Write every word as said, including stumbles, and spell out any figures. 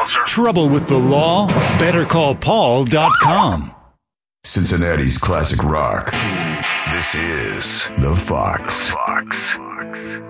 sir. Trouble with the law? Better call Paul dot com. Cincinnati's classic rock. This is The Fox. The Fox.